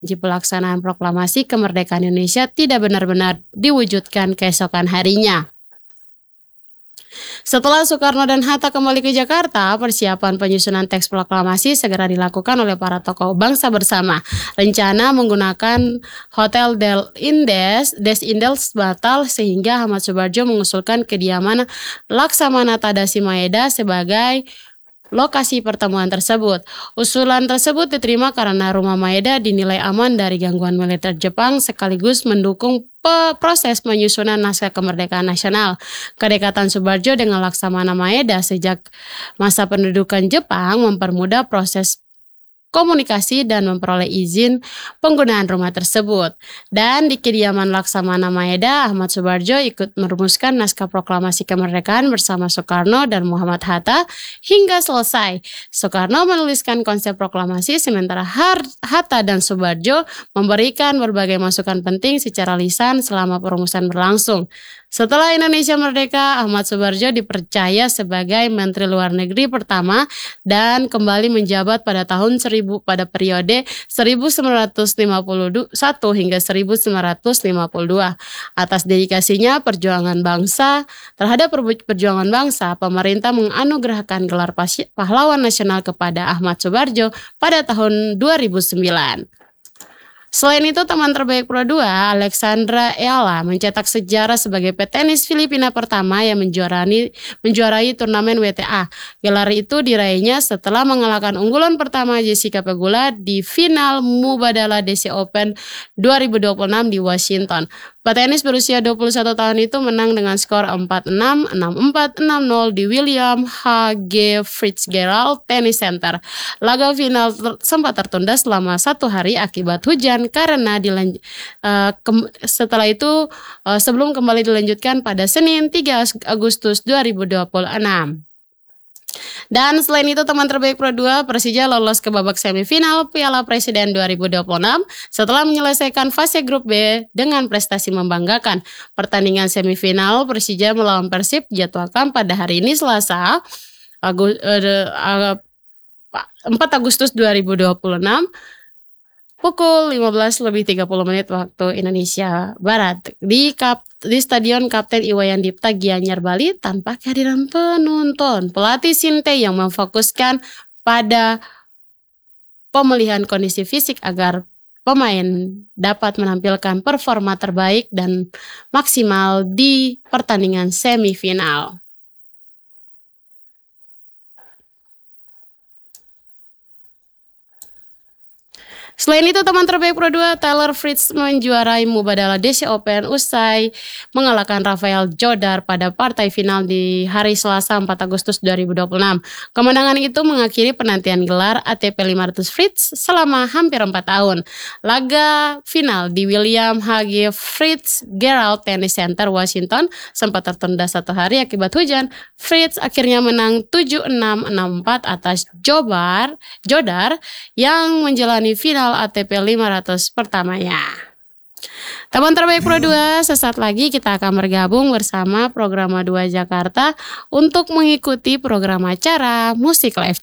pelaksanaan proklamasi kemerdekaan Indonesia tidak benar-benar diwujudkan keesokan harinya. Setelah Soekarno dan Hatta kembali ke Jakarta, persiapan penyusunan teks proklamasi segera dilakukan oleh para tokoh bangsa bersama. Rencana menggunakan Hotel Des Indes batal sehingga Ahmad Subarjo mengusulkan kediaman Laksamana Tadashi Maeda sebagai lokasi pertemuan tersebut. Usulan tersebut diterima karena rumah Maeda dinilai aman dari gangguan militer Jepang sekaligus mendukung proses penyusunan naskah kemerdekaan nasional. Kedekatan Subarjo dengan Laksamana Maeda sejak masa pendudukan Jepang mempermudah proses komunikasi dan memperoleh izin penggunaan rumah tersebut. Dan di kediaman Laksamana Maeda, Ahmad Subarjo ikut merumuskan naskah proklamasi kemerdekaan bersama Soekarno dan Muhammad Hatta hingga selesai. Soekarno menuliskan konsep proklamasi sementara Hatta dan Subarjo memberikan berbagai masukan penting secara lisan selama perumusan berlangsung. Setelah Indonesia merdeka, Ahmad Subarjo dipercaya sebagai Menteri Luar Negeri pertama dan kembali menjabat pada periode 1951 hingga 1952. Atas dedikasinya terhadap perjuangan bangsa, pemerintah menganugerahkan gelar pahlawan nasional kepada Ahmad Subarjo pada tahun 2009. Selain itu, teman terbaik Pro 2, Alexandra Eala, mencetak sejarah sebagai petenis Filipina pertama yang menjuarai turnamen WTA. Gelar itu diraihnya setelah mengalahkan unggulan pertama Jessica Pegula di final Mubadala DC Open 2026 di Washington. Petenis berusia 21 tahun itu menang dengan skor 4-6, 6-4, 6-0 di William H.G. Fitzgerald Tennis Center. Laga final sempat tertunda selama 1 hari akibat hujan karena setelah itu sebelum kembali dilanjutkan pada Senin 3 Agustus 2026. Dan selain itu, teman terbaik Pro 2, Persija lolos ke babak semifinal Piala Presiden 2026 setelah menyelesaikan fase grup B dengan prestasi membanggakan. Pertandingan semifinal Persija melawan Persib dijadwalkan pada hari ini Selasa 4 Agustus 2026 pukul 15:30 waktu Indonesia Barat di Stadion Kapten Iwayan Dipta Gianyar Bali tanpa kehadiran penonton. Pelatih Sinteyong yang memfokuskan pada pemulihan kondisi fisik agar pemain dapat menampilkan performa terbaik dan maksimal di pertandingan semifinal. Selain itu, teman terbaik Pro 2, Taylor Fritz menjuarai Mubadala DC Open usai mengalahkan Rafael Jodar pada partai final di hari Selasa 4 Agustus 2026. Kemenangan itu mengakhiri penantian gelar ATP 500 Fritz selama hampir 4 tahun. Laga final di William H.G. Fitzgerald Tennis Center, Washington sempat tertunda 1 hari akibat hujan. Fritz akhirnya menang 7-6, 6-4 atas Jodar yang menjalani final ATP 500 pertamanya. Teman terbaik Pro 2, sesaat lagi kita akan bergabung bersama Programa 2 Jakarta untuk mengikuti program acara Musik Live